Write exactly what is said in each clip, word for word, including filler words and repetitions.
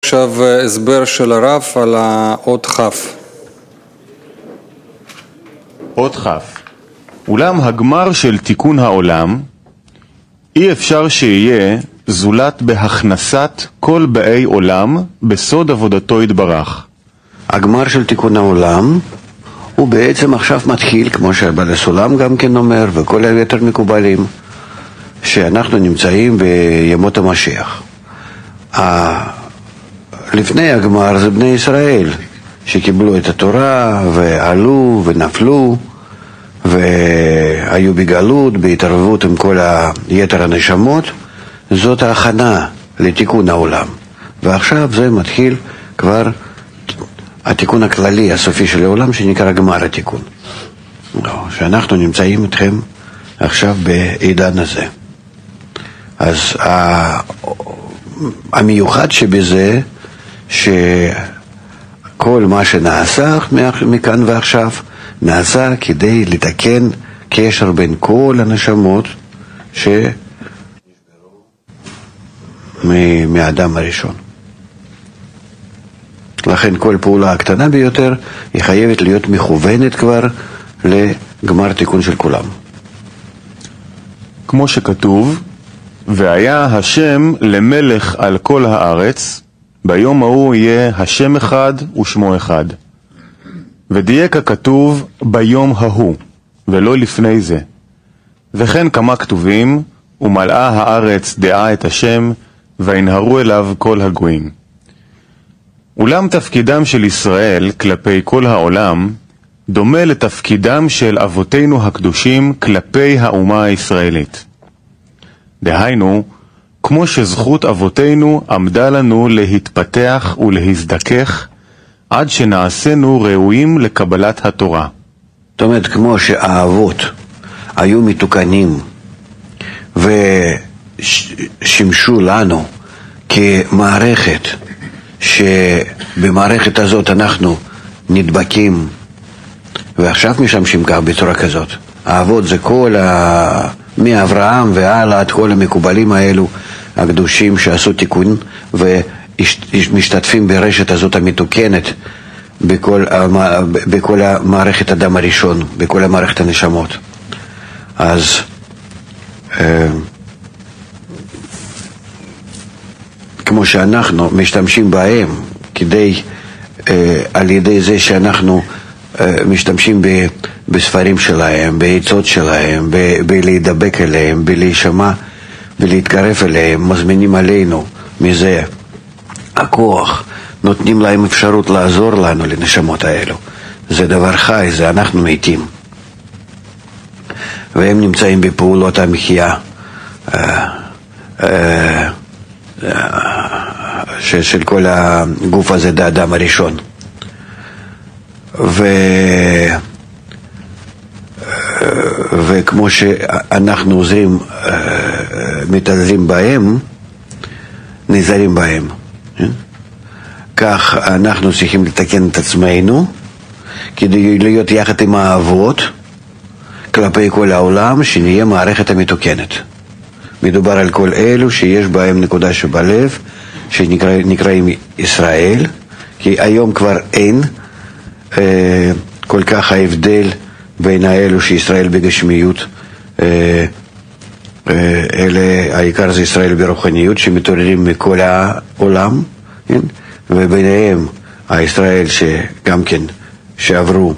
עכשיו הסבר של הרב על האות חף. אות חף. אולם הגמר של תיקון העולם אי אפשר שיהיה זולת בהכנסת כל באי עולם בסוד עבודתו יתברך. הגמר של תיקון העולם הוא בעצם עכשיו מתחיל, כמו שבעל הסולם גם כן אומר, וכל היתר מקובלים, שאנחנו נמצאים בימות המשיח. לפני הגמר זה בני ישראל שקיבלו את התורה ועלו ונפלו והיו בגלות, בהתערבות עם כל היתר הנשמות. זאת ההכנה לתיקון העולם, ועכשיו זה מתחיל כבר התיקון הכללי הסופי של העולם שנקרא גמר התיקון, שאנחנו נמצאים איתכם עכשיו בעידן הזה. אז המיוחד שבזה שכל מה שנעשה מכאן ועכשיו נעשה כדי לתקן קשר בין כל הנשמות שנשברו מהאדם הראשון. לכן כל פעולה הקטנה ביותר היא חייבת להיות מכוונת כבר לגמר תיקון של כולם. כמו שכתוב, והיה השם למלך על כל הארץ, ביום ההוא יהיה השם אחד ושמו אחד. ודייק הכתוב ביום ההוא, ולא לפני זה. וכן כמה כתובים, ומלאה הארץ דעה את השם, וינהרו אליו כל הגויים. אולם תפקידם של ישראל כלפי כל העולם, דומה לתפקידם של אבותינו הקדושים כלפי האומה הישראלית. דהיינו, כמו שזכות אבותינו עמדה לנו להתפתח ולהזדכך, עד שנעשינו ראויים לקבלת התורה. זאת אומרת, כמו שהאבות היו מתוקנים ושימשו לנו כמערכת, שבמערכת הזאת אנחנו נדבקים, ועכשיו משמשים כך בצורה כזאת. האבות זה כל ה... מאברהם והלאה, את כל המקובלים האלו הקדושים שעשו תיקון ומשתתפים ברשת הזאת המתוקנת בכל, בכל המערכת אדם הראשון, בכל המערכת הנשמות. אז כמו שאנחנו משתמשים בהם כדי, על ידי זה שאנחנו משתמשים בספרים שלהם, בעצות שלהם, בלהידבק אליהם, בלהישמע ולהתקרב אליהם, מזמינים עלינו מזה הכוח, נותנים להם אפשרות לעזור לנו לנשמות האלו. זה דבר חי, זה אנחנו מתים, והם נמצאים בפעולות המחיה של כל הגוף הזה, זה האדם הראשון. ו... וכמו שאנחנו עוזרים, מתעזרים בהם, נזהרים בהם, כך אנחנו צריכים לתקן את עצמנו כדי להיות יחד עם האבות כלפי כל העולם, שנהיה מערכת המתוקנת. מדובר על כל אלו שיש בהם נקודה שבלב, שנקראים ישראל, כי היום כבר אין כל כך ההבדל בין האלו שישראל בגשמיות, אלה העיקר זה ישראל ברוחניות שמתעוררים מכל העולם, וביניהם הישראל שגם כן שעברו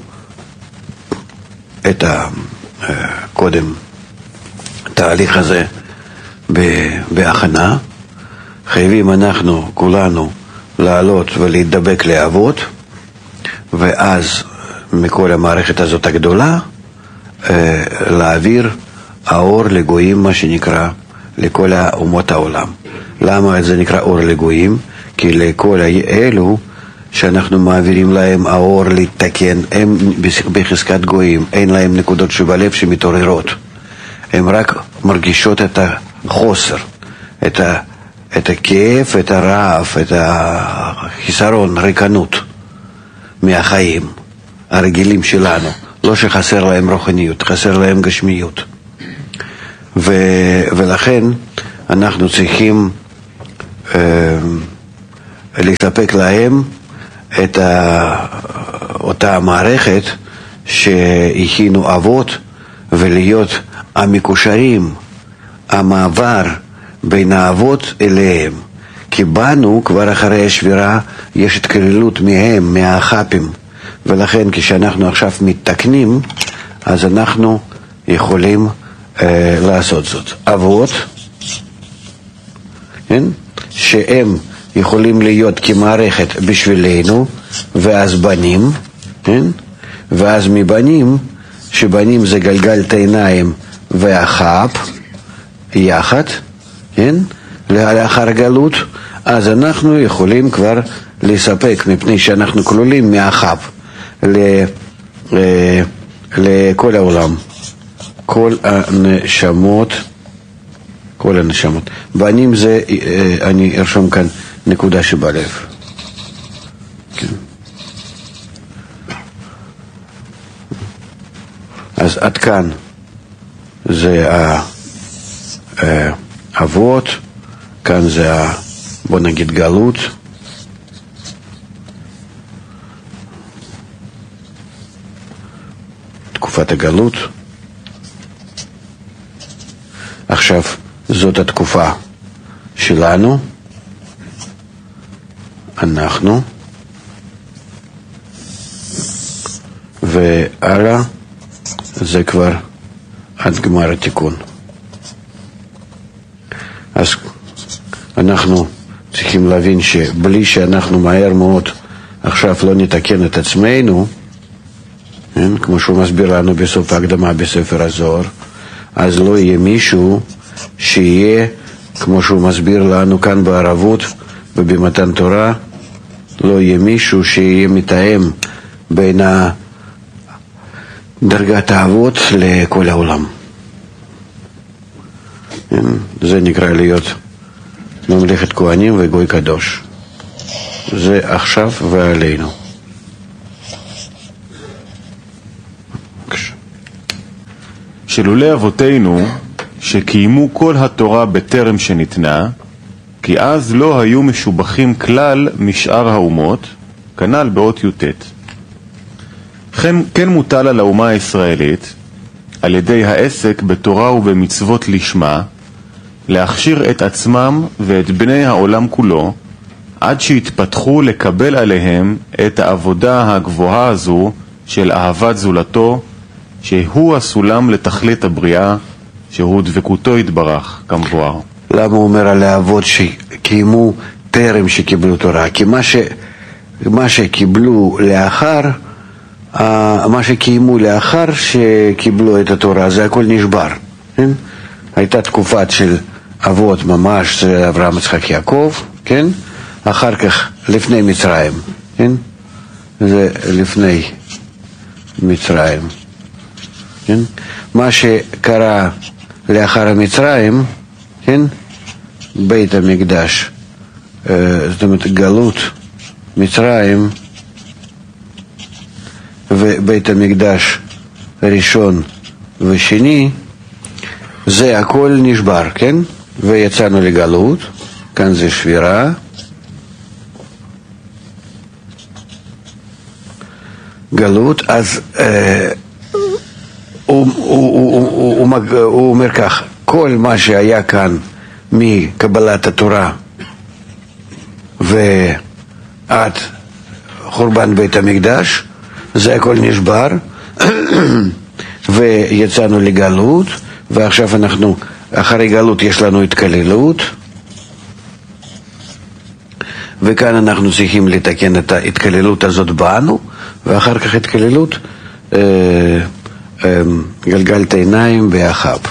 את הקודם תהליך הזה בהכנה. חייבים אנחנו כולנו לעלות ולהתדבק לאבות, ואז מכל המערכת הזאת הגדולה להעביר האור לגויים, מה שנקרא, לכל אומות העולם. למה זה נקרא אור לגויים? כי לכל אלו שאנחנו מעבירים להם האור להתתקן, הם בחזקת גויים, אין להם נקודות שבלב שמתעוררות, הם רק מרגישות את החוסר, את, ה, את הכאב, את הרעב, את החיסרון, ריקנות מהחיים הרגילים שלנו. לא שחסר להם רוחניות, חסר להם גשמיות. ו, ולכן אנחנו צריכים אה, לספק להם את אותה המערכת שהכינו אבות, ולהיות המקושרים, המעבר בין האבות אליהם. כי בנו כבר אחרי השבירה יש התקללות מהם, מהחפים, ולכן כשאנחנו עכשיו מתקנים, אז אנחנו יכולים אה, לעשות זאת. אבות, כן? שהם יכולים להיות כמערכת בשבילנו, ואז בנים, כן? ואז מבנים, שבנים זה גלגל עיניים והחפ יחד, כן? לאחר גלות, אז אנחנו יכולים כבר לספק, מפני שאנחנו כלולים מהחפ ל, ל, לכל העולם, כל הנשמות, כל הנשמות. בנים זה, אני ארשום כאן נקודה שבלב. כן. אז עד כאן זה האבות, כאן זה, בוא נגיד, גלות. תקופת הגלות. עכשיו זאת התקופה שלנו, אנחנו, והלאה זה כבר עד גמר התיקון. אז אנחנו צריכים להבין שבלי שאנחנו מהר מאוד עכשיו לא נתקן את עצמנו, כן? כמו שהוא מסביר לנו בסוף ההקדמה בספר הזוהר, אז לא יהיה מישהו שיהיה, כמו שהוא מסביר לנו כאן בערבות ובמתן תורה, לא יהיה מישהו שיהיה מתאם בין דרגת האבות לכל העולם. כן? זה נקרא להיות ממלכת כהנים וגוי קדוש. זה עכשיו ועלינו. שלולא אבותינו שקיימו כל התורה בטרם שניתנה, כי אז לא היו משובחים כלל משאר האומות, כנ"ל באות י"ט. כן, כן מוטל על האומה הישראלית, על ידי העסק בתורה ובמצוות לשמה, להכשיר את עצמם ואת בני העולם כולו, עד שיתפתחו לקבל עליהם את העבודה הגבוהה הזו של אהבת זולתו, שהוא הסולם לתכלית הבריאה, שהוא דבקותו יתברך, כמבואר. למה הוא אומר על האבות שקיימו טרם שקיבלו תורה? כי מה, ש... מה שקיבלו לאחר, מה שקיימו לאחר שקיבלו את התורה, זה הכל נשבר. כן? הייתה תקופת של אבות ממש, זה אברהם יצחק יעקב, כן? אחר כך לפני מצרים, כן? זה לפני מצרים. כן? מה שקרה לאחר המצרים, כן? בית המקדש, זאת אומרת גלות מצרים ובית המקדש ראשון ושני, זה הכל נשבר, כן? ויצאנו לגלות, כאן זה שבירה, גלות. אז אה, הוא, הוא, הוא, הוא, הוא, הוא אומר כך, כל מה שהיה כאן מקבלת התורה ועד חורבן בית המקדש, זה הכל נשבר ויצאנו לגלות, ועכשיו אנחנו, אחרי גלות יש לנו התקללות, וכאן אנחנו צריכים לתקן את ההתקללות הזאת בנו, ואחר כך התקללות אה, אה, גלגלת עיניים באחב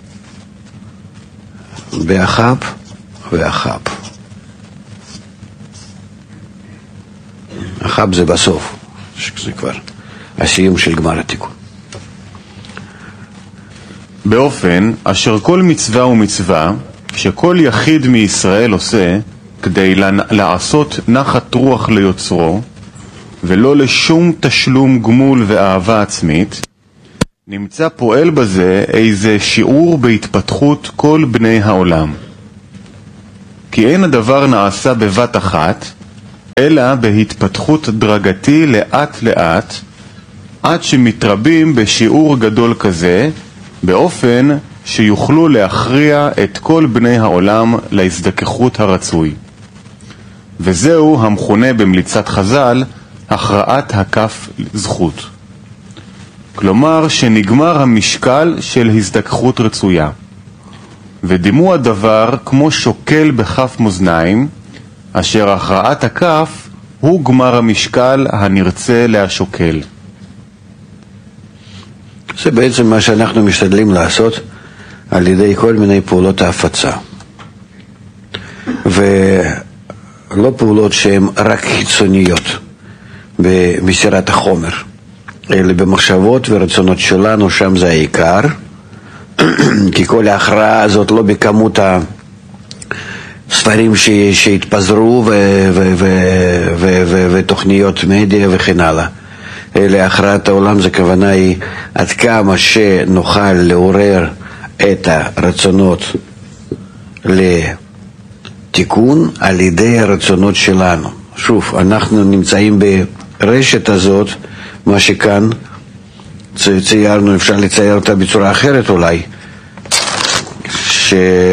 באחב ואחב. אחב זה בסוף, זה כבר הסיום של גמר התיקון. באופן אשר כל מצווה ומצווה שכל יחיד מישראל עושה כדי לעשות נחת רוח ליוצרו ולא לשום תשלום גמול ואהבה עצמית, נמצא פועל בזה איזה שיעור בהתפתחות כל בני העולם. כי אין הדבר נעשה בבת אחת, אלא בהתפתחות דרגתי לאט לאט, עד שמתרבים בשיעור גדול כזה, באופן שיוכלו להכריע את כל בני העולם להזדככות הרצוי. וזהו המכונה במליצת חז"ל הכרעת הכף זכות. כלומר שנגמר המשקל של הזדככות רצויה. ודימו הדבר כמו שוקל בכף מאזניים, אשר הכרעת הכף הוא גמר המשקל הנרצה להשוקל. זה בעצם מה שאנחנו משתדלים לעשות על ידי כל מיני פעולות ההפצה. ולא פעולות שהן רק חיצוניות במסירת החומר, אלא במחשבות ורצונות שלנו, שם זה העיקר. כי כל ההכרעה הזאת לא בכמות הספרים שהתפזרו ותוכניות מדיה וכן הלאה. אלא הכרעת העולם, זה כוונה היא עד כמה שנוכל לעורר את הרצונות לתיקון על ידי הרצונות שלנו. שוב, אנחנו נמצאים ברשת הזאת, מה שכאן ציירנו, אפשר לצייר אותה בצורה אחרת אולי, ש...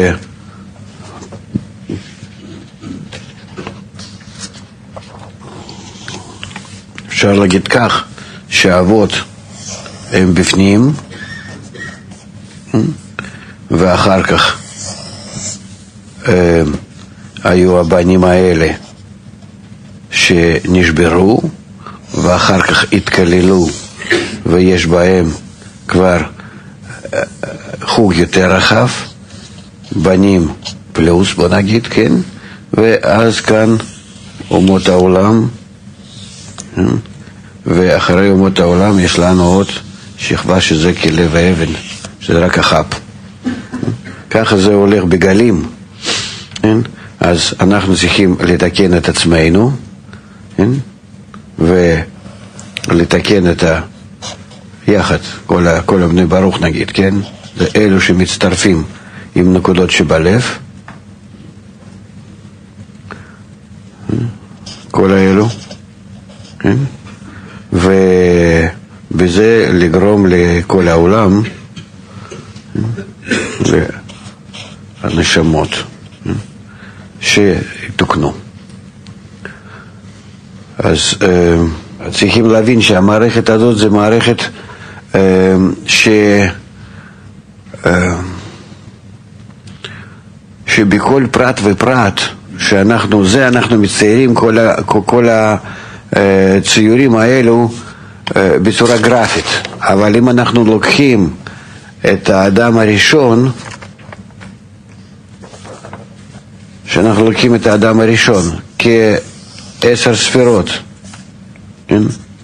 אפשר להגיד כך, שהאבות הם בפנים, ואחר כך הם, היו הבנים האלה שנשברו, ואחר כך התקללו, ויש בהם כבר חוג יותר רחב, בנים פלוס, בוא נגיד, כן? ואז כאן אומות העולם, ואחרי אומות העולם יש לנו עוד שכבה שזה כלב האבן, שזה רק החפ. ככה זה הולך בגלים, כן? אז אנחנו צריכים לתקן את עצמנו, כן? ולתקן את ה... יחד, כל, כל הבני ברוך נגיד, כן? זה אלו שמצטרפים עם נקודות שבלב, כל האלו, כן? ובזה לגרום לכל העולם, לנשמות, שתוקנו. אז צריכים להבין שהמערכת הזאת זה מערכת ש... שבכל פרט ופרט שאנחנו, זה אנחנו מציירים כל, ה... כל הציורים האלו בצורה גרפית. אבל אם אנחנו לוקחים את האדם הראשון, שאנחנו לוקחים את האדם הראשון כעשר ספירות, כן?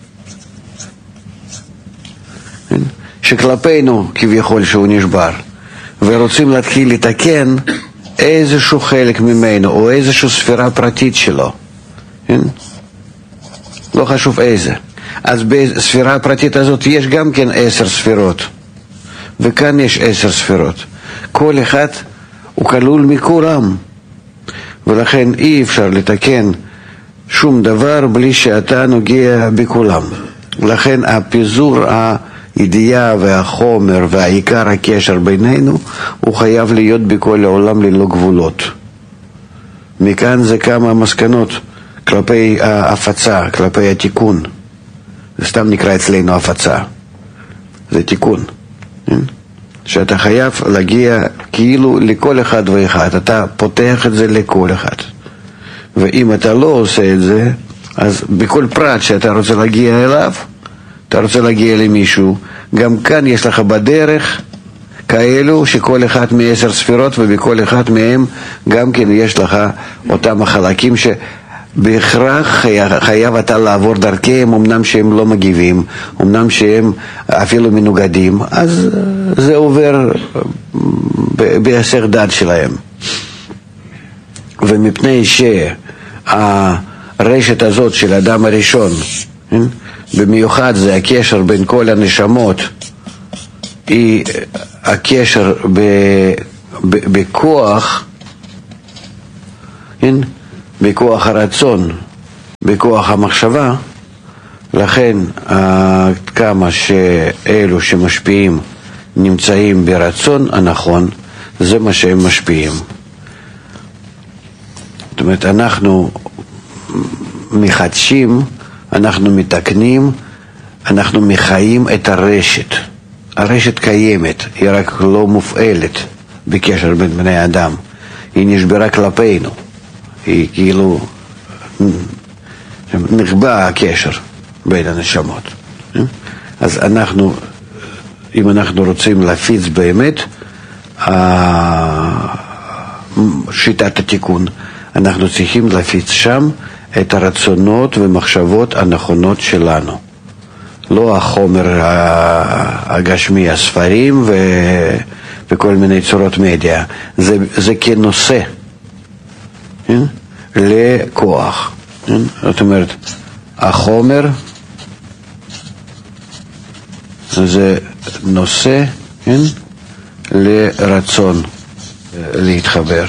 שכלפינו כביכול שהוא נשבר, ורוצים להתחיל לתקן איזשהו חלק ממנו או איזושהי ספירה פרטית שלו, כן? לא חשוב איזה. אז בספירה הפרטית הזאת יש גם כן עשר ספירות, וכאן יש עשר ספירות. כל אחד הוא כלול מכולם, ולכן אי אפשר לתקן שום דבר בלי שאתה נוגע בכולם. לכן הפיזור הידיעה והחומר והעיקר הקשר בינינו הוא חייב להיות בכל העולם ללא גבולות. מכאן זה כמה מסקנות כלפי ההפצה, כלפי התיקון. זה סתם נקרא אצלנו הפצה, זה תיקון, כן? שאתה חייב להגיע כאילו לכל אחד ואחד, אתה פותח את זה לכל אחד, ואם אתה לא עושה את זה, אז בכל פרט שאתה רוצה להגיע אליו, אתה רוצה להגיע למישהו, גם כאן יש לך בדרך כאלו שכל אחד מעשר ספירות, ובכל אחד מהם גם כן יש לך אותם החלקים ש... בהכרח חייב אתה לעבור דרכיהם, אמנם שהם לא מגיבים, אמנם שהם אפילו מנוגדים, אז זה עובר בהיסח דעת שלהם. ומפני שהרשת הזאת של האדם הראשון, במיוחד זה הקשר בין כל הנשמות, היא הקשר בכוח, בכוח הרצון, בכוח המחשבה, לכן כמה שאלו שמשפיעים נמצאים ברצון הנכון, זה מה שהם משפיעים. זאת אומרת, אנחנו מחדשים, אנחנו מתקנים, אנחנו מחיים את הרשת. הרשת קיימת, היא רק לא מופעלת בקשר בין בני אדם. היא נשברה כלפינו. היא כאילו נחבא הקשר בין הנשמות. אז אנחנו, אם אנחנו רוצים להפיץ באמת שיטת התיקון, אנחנו צריכים להפיץ שם את הרצונות ומחשבות הנכונות שלנו. לא החומר הגשמי, הספרים ו... וכל מיני צורות מדיה. זה, זה כנושא כן? לכוח. כן? זאת אומרת, החומר זה נושא כן? לרצון להתחבר.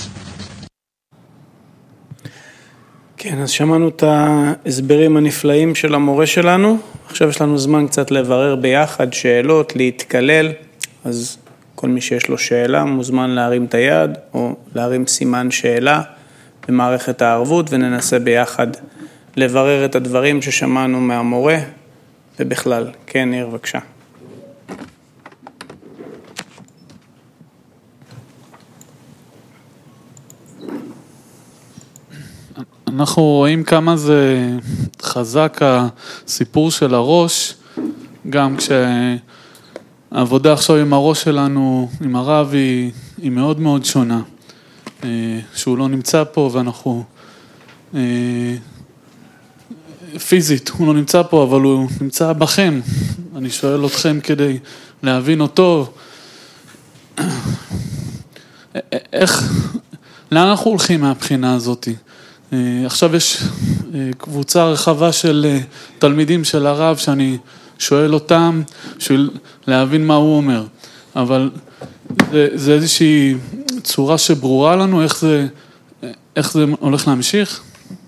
כן, אז שמענו את ההסברים הנפלאים של המורה שלנו. עכשיו יש לנו זמן קצת לברר ביחד שאלות, להתקלל. אז כל מי שיש לו שאלה מוזמן להרים את היד או להרים סימן שאלה במערכת הערבות, וננסה ביחד לברר את הדברים ששמענו מהמורה ובכלל. כן, ניר, בבקשה. אנחנו רואים כמה זה חזק הסיפור של הראש, גם כשהעבודה עכשיו עם הראש שלנו, עם הרב, היא, היא מאוד מאוד שונה. שהוא לא נמצא פה ואנחנו, פיזית הוא לא נמצא פה, אבל הוא נמצא בכם. אני שואל אתכם כדי להבין אותו. איך, לאן אנחנו הולכים מהבחינה הזאת? עכשיו יש קבוצה רחבה של תלמידים של הרב שאני שואל אותם בשביל להבין מה הוא אומר, אבל זה, זה איזושהי צורה שברורה לנו איך זה, איך זה הולך להמשיך?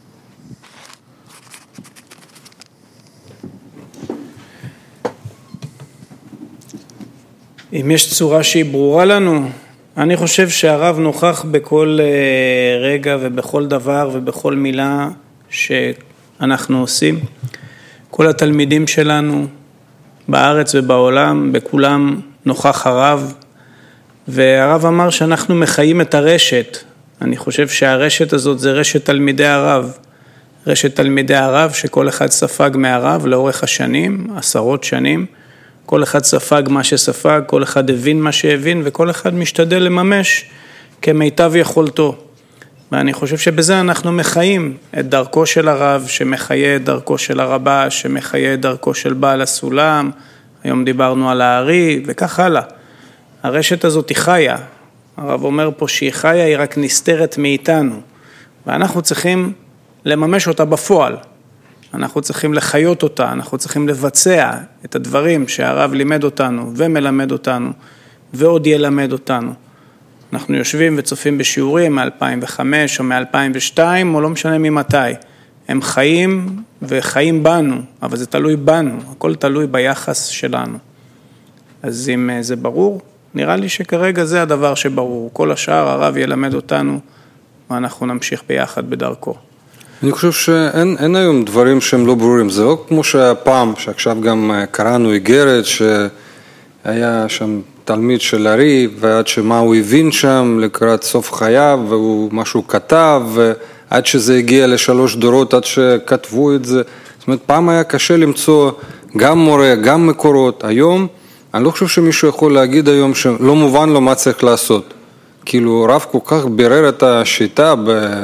אם יש צורה שהיא ברורה לנו, אני חושב שהרב נוכח בכל רגע ובכל דבר ובכל מילה שאנחנו עושים. כל התלמידים שלנו בארץ ובעולם, בכולם נוכח הרב, והרב אמר שאנחנו מחיים את הרשת. אני חושב שהרשת הזאת זה רשת תלמידי הרב. רשת תלמידי הרב שכל אחד ספג מהרב לאורך השנים, עשרות שנים. כל אחד ספג מה שספג, כל אחד הבין מה שהבין, וכל אחד משתדל לממש כמיטב יכולתו. ואני חושב שבזה אנחנו מחיים את דרכו של הרב, שמחיה את דרכו של הרבה, שמחיה את דרכו של בעל הסולם. היום דיברנו על הארי, וכך הלאה. הרשת הזאת היא חיה. הרב אומר פה שהיא חיה, היא רק נסתרת מאיתנו. ואנחנו צריכים לממש אותה בפועל. אנחנו צריכים לחיות אותה, אנחנו צריכים לבצע את הדברים שהרב לימד אותנו ומלמד אותנו ועוד ילמד אותנו. אנחנו יושבים וצופים בשיעורים מ-אלפיים וחמש או מ-אלפיים ושתיים או לא משנה ממתי. הם חיים וחיים בנו, אבל זה תלוי בנו, הכל תלוי ביחס שלנו. אז אם זה ברור, נראה לי שכרגע זה הדבר שברור. כל השאר הרב ילמד אותנו ואנחנו נמשיך ביחד בדרכו. אני חושב שאין אין היום דברים שהם לא ברורים. זה לא כמו שהפעם, שעכשיו גם קראנו איגרת, שהיה שם תלמיד של ארי, ועד שמה הוא הבין שם לקראת סוף חייו, ומה שהוא כתב, ועד שזה הגיע לשלוש דורות, עד שכתבו את זה. זאת אומרת, פעם היה קשה למצוא גם מורה, גם מקורות. היום, אני לא חושב שמישהו יכול להגיד היום שלא מובן לו מה צריך לעשות. כאילו, רב כל כך בירר את השיטה ב...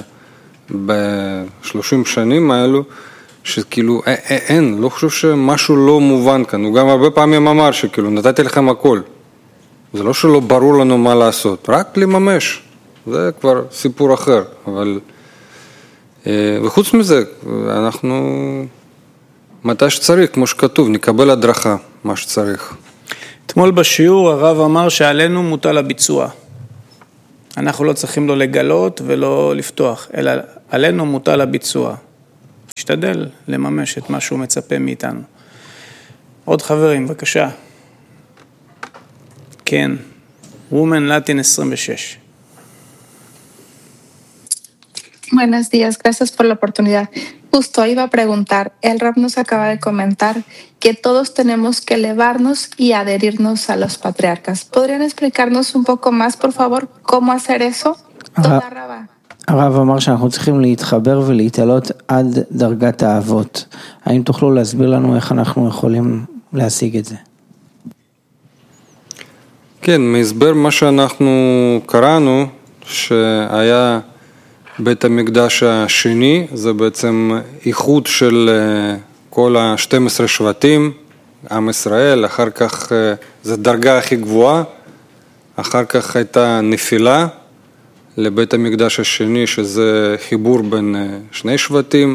בשלושים שנים האלו, שכאילו אין, לא חושב שמשהו לא מובן כאן. הוא גם הרבה פעמים אמר שכאילו נתתי לכם הכל. זה לא שלא ברור לנו מה לעשות, רק לממש. זה כבר סיפור אחר. אבל, וחוץ מזה, אנחנו מתי שצריך, כמו שכתוב, נקבל הדרכה, מה שצריך. אתמול בשיעור הרב אמר שעלינו מוטל הביצוע. אנחנו לא צריכים לא לגלות ולא לפתוח, אלא עלינו מוטל הביצוע. נשתדל לממש את מה שהוא מצפה מאיתנו. עוד חברים, בבקשה. כן, Women Latin עשרים ושש. Buenos días, gracias por la oportunidad. Justo iba a preguntar, el Rab nos acaba de comentar que todos tenemos que elevarnos y adherirnos a los patriarcas. ¿Podrían explicarnos un poco más, por favor, cómo hacer eso? Toda Rabá. הרב אמר שאנחנו צריכים להתחבר ולהתעלות עד דרגת האבות. האם תוכלו להסביר לנו איך אנחנו יכולים להשיג את זה? כן, מהסבר מה שאנחנו קראנו, שהיה בית המקדש השני, זה בעצם איחוד של כל ה-שנים עשר שבטים, עם ישראל, אחר כך זה דרגה הכי גבוהה, אחר כך הייתה נפילה לבית המקדש השני, שזה חיבור בין שני שבטים,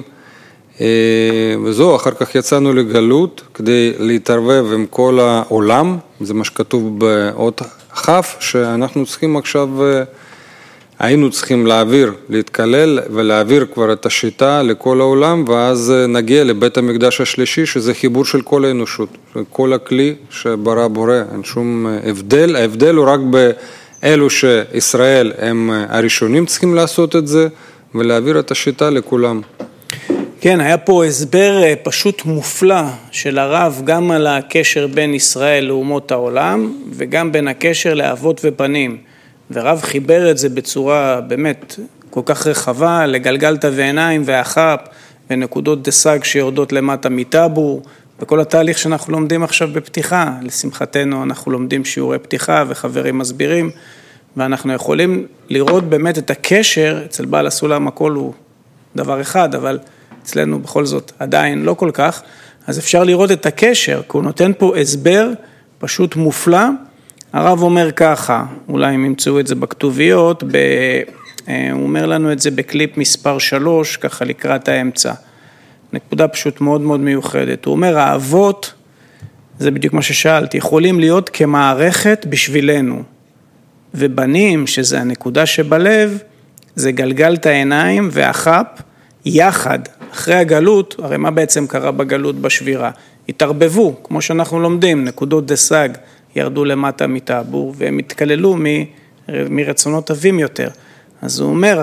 וזהו, אחר כך יצאנו לגלות כדי להתערבב עם כל העולם, זה מה שכתוב באות חף, שאנחנו צריכים עכשיו, היינו צריכים להעביר, להתקלל ולהעביר כבר את השיטה לכל העולם, ואז נגיע לבית המקדש השלישי, שזה חיבור של כל האנושות, כל הכלי שברא בורא, אין שום הבדל, ההבדל הוא רק באלו שישראל הם הראשונים צריכים לעשות את זה, ולהעביר את השיטה לכולם. כן, היה פה הסבר פשוט מופלא של הרב, גם על הקשר בין ישראל לאומות העולם, וגם בין הקשר לאבות ובנים. ורב חיבר את זה בצורה באמת כל כך רחבה, לגלגלתא ועיניים והחפ, ונקודות דסג שיורדות למטה מטאבור, וכל התהליך שאנחנו לומדים עכשיו בפתיחה. לשמחתנו אנחנו לומדים שיעורי פתיחה וחברים מסבירים, ואנחנו יכולים לראות באמת את הקשר, אצל בעל הסולם הכל הוא דבר אחד, אבל אצלנו בכל זאת עדיין לא כל כך, אז אפשר לראות את הקשר, כי הוא נותן פה הסבר פשוט מופלא. הרב אומר ככה, אולי אם ימצאו את זה בכתוביות, ב... הוא אומר לנו את זה בקליפ מספר שלוש, ככה לקראת האמצע. נקודה פשוט מאוד מאוד מיוחדת. הוא אומר, האבות, זה בדיוק מה ששאלתי, יכולים להיות כמערכת בשבילנו, ובנים, שזה הנקודה שבלב, זה גלגלת העיניים והחפ, יחד, אחרי הגלות, הרי מה בעצם קרה בגלות בשבירה? התערבבו, כמו שאנחנו לומדים, נקודות דסג ירדו למטה מטאבור, והם התקללו מ, מרצונות טובים יותר. אז הוא אומר,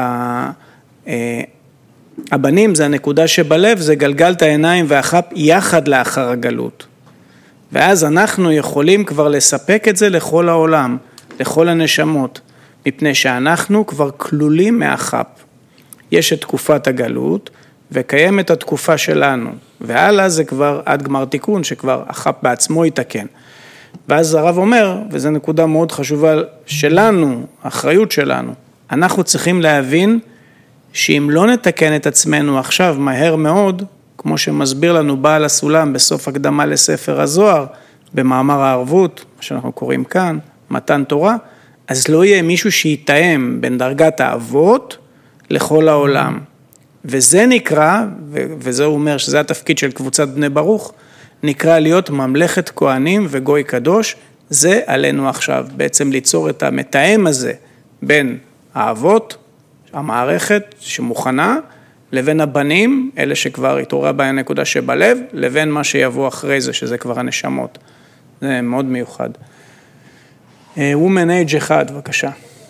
הבנים זה הנקודה שבלב, זה גלגלת העיניים והחפ יחד לאחר הגלות. ואז אנחנו יכולים כבר לספק את זה לכל העולם, לכל הנשמות, מפני שאנחנו כבר כלולים מהחפ. יש את תקופת הגלות, וקיימת התקופה שלנו, והלאה זה כבר עד גמר תיקון, שכבר החפ בעצמו יתקן. ואז הרב אומר, וזו נקודה מאוד חשובה שלנו, האחריות שלנו, אנחנו צריכים להבין, שאם לא נתקן את עצמנו עכשיו מהר מאוד, כמו שמסביר לנו בעל הסולם בסוף הקדמה לספר הזוהר, במאמר הערבות, מה שאנחנו קוראים כאן, מתן תורה, אז לא יהיה מישהו שיתאם בין דרגת האבות לכל העולם. וזה נקרא, וזה הוא אומר שזה התפקיד של קבוצת בני ברוך, נקרא להיות ממלכת כהנים וגוי קדוש, זה עלינו עכשיו, בעצם ליצור את המתאם הזה בין האבות, המערכת שמוכנה, לבין הבנים, אלה שכבר התעוררה בהם נקודה שבלב, לבין מה שיבוא אחרי זה, שזה כבר הנשמות. זה מאוד מיוחד. Woman Age אחד, בבקשה.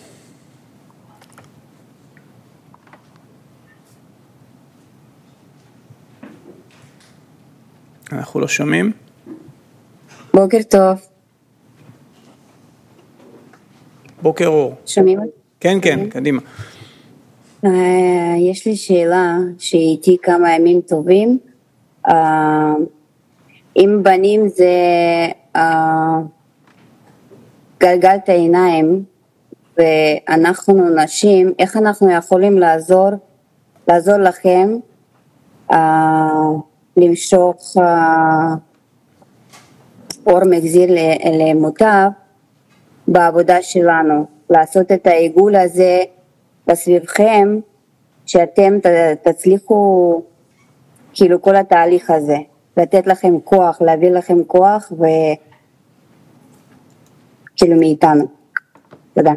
אנחנו לא שומעים. בוקר טוב. בוקר אור. שומעים? כן, כן, קדימה. יש לי שאלה שאיתי כמה ימים טובים. אם בנים זה גלגלת העיניים ואנחנו נשים, איך אנחנו יכולים לעזור, לעזור לכם למשוך אור מחזיר למוטב בעבודה שלנו, לעשות את העיגול הזה בסביבכם, שאתם תצליחו כאילו כל התהליך הזה, לתת לכם כוח, להביא לכם כוח וכאילו מאיתנו. תודה.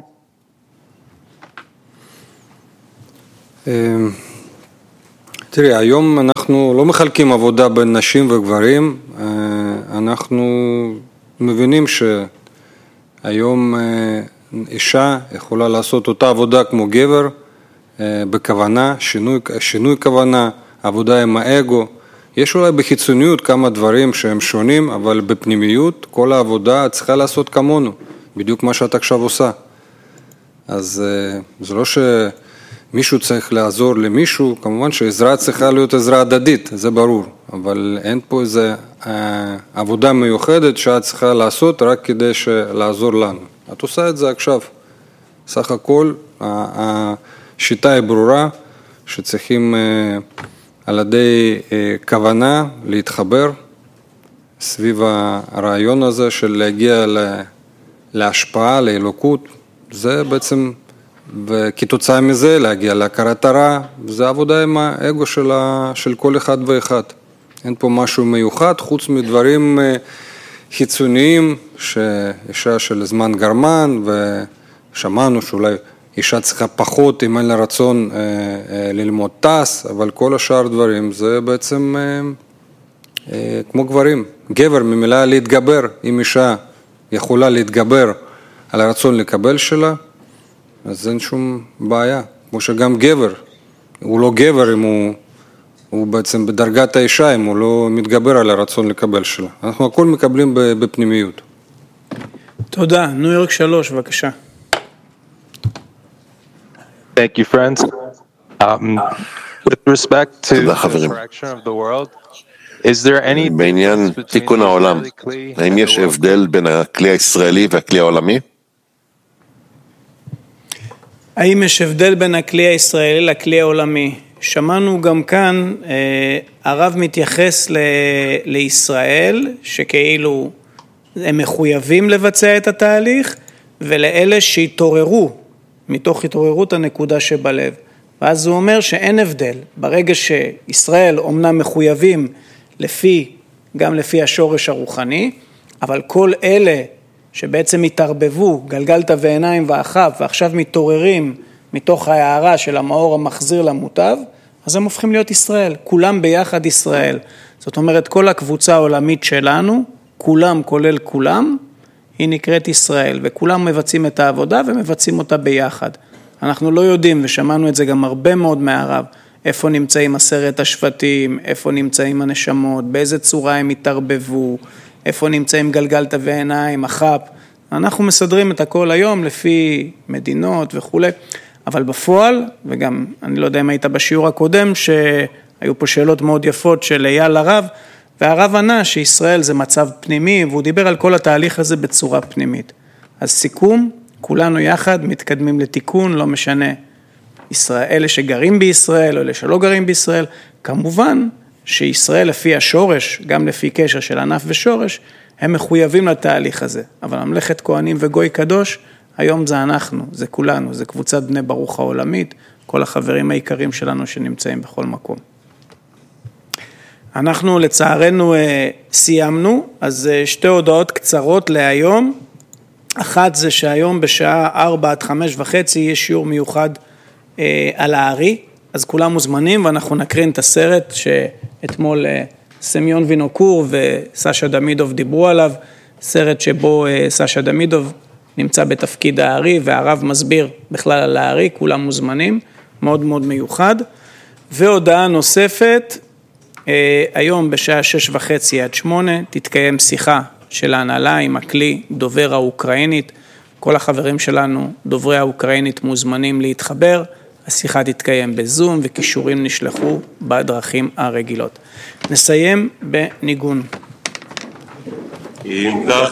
תראי, היום אנחנו לא מחלקים עבודה בין נשים וגברים, אנחנו מבינים שהיום אישה יכולה לעשות אותה עבודה כמו גבר, בכוונה, שינוי, שינוי כוונה, עבודה עם האגו. יש אולי בחיצוניות כמה דברים שהם שונים, אבל בפנימיות כל העבודה צריכה לעשות כמונו, בדיוק מה שאת עכשיו עושה. אז זה לא שמישהו צריך לעזור למישהו, כמובן שעזרה צריכה להיות עזרה הדדית, זה ברור, אבל אין פה איזו עבודה מיוחדת שאת צריכה לעשות רק כדי לעזור לנו. את עושה את זה עכשיו. סך הכל, השיטה היא ברורה, שצריכים על ידי כוונה להתחבר סביב הרעיון הזה של להגיע להשפעה, לאלוקות. זה בעצם, וכתוצאה מזה להגיע להכרת הרע, זה עבודה עם האגו של, ה, של כל אחד ואחד. אין פה משהו מיוחד, חוץ מדברים חיצוניים, שאישה של זמן גרמן, ושמענו שאולי אישה צריכה פחות, אם אין לה רצון אה, אה, ללמוד טס, אבל כל השאר דברים זה בעצם אה, אה, כמו גברים. גבר ממילה להתגבר, אם אישה יכולה להתגבר על הרצון לקבל שלה, אז אין שום בעיה. כמו שגם גבר, הוא לא גבר אם הוא, הוא בעצם בדרגת האישה, אם הוא לא מתגבר על הרצון לקבל שלה. אנחנו הכל מקבלים בפנימיות. תודה. ניו יורק שלוש, בבקשה. Thank you, friends. Um, with respect to the correction of the world, is there any בעניין תיקון העולם, האם יש הבדל בין הכלי הישראלי והכלי העולמי? האם יש הבדל בין הכלי הישראלי לכלי העולמי? שמענו גם כאן, הרב מתייחס ל- לישראל, שכאילו הם מחויבים לבצע את התהליך, ולאלה שהתעוררו, מתוך התעוררות הנקודה שבלב. ואז הוא אומר שאין הבדל. ברגע שישראל אומנם מחויבים לפי, גם לפי השורש הרוחני, אבל כל אלה שבעצם התערבבו, גלגלת ועיניים ואחב, ועכשיו מתעוררים מתוך ההערה של המאור המחזיר למוטב, אז הם הופכים להיות ישראל. כולם ביחד ישראל. זאת אומרת, כל הקבוצה העולמית שלנו, כולם כולל כולם, היא נקראת ישראל, וכולם מבצעים את העבודה ומבצעים אותה ביחד. אנחנו לא יודעים, ושמענו את זה גם הרבה מאוד מהרב, איפה נמצאים עשרת השבטים, איפה נמצאים הנשמות, באיזה צורה הם התערבבו, איפה נמצאים גלגלת ועיניים, החפ. אנחנו מסדרים את הכל היום לפי מדינות וכו'. אבל בפועל, וגם אני לא יודע אם היית בשיעור הקודם, שהיו פה שאלות מאוד יפות של אייל הרב, והרב ענה שישראל זה מצב פנימי, והוא דיבר על כל התהליך הזה בצורה פנימית. אז סיכום, כולנו יחד מתקדמים לתיקון, לא משנה, ישראל, אלה שגרים בישראל או אלה שלא גרים בישראל, כמובן שישראל לפי השורש, גם לפי קשר של ענף ושורש, הם מחויבים לתהליך הזה. אבל ממלכת כהנים וגוי קדוש, היום זה אנחנו, זה כולנו, זה קבוצת בני ברוך העולמית, כל החברים העיקרים שלנו שנמצאים בכל מקום. אנחנו לצערנו סיימנו, אז שתי הודעות קצרות להיום. אחת זה שהיום בשעה ארבע עד חמש וחצי יש שיעור מיוחד על הארי, אז כולם מוזמנים ואנחנו נקרין את הסרט שאתמול סמיון וינוקור וסשה דמידוב דיברו עליו, סרט שבו סשה דמידוב נמצא בתפקיד הארי והרב מסביר בכלל על הארי, כולם מוזמנים, מאוד מאוד מיוחד. והודעה נוספת, היום בשעה שש וחצי עד שמונה תתקיים שיחה של ההנהלה עם הכלי דובר האוקראינית, כל החברים שלנו דוברי האוקראינית מוזמנים להתחבר, השיחה תתקיים בזום וקישורים נשלחו בדרכים הרגילות. נסיים בניגון.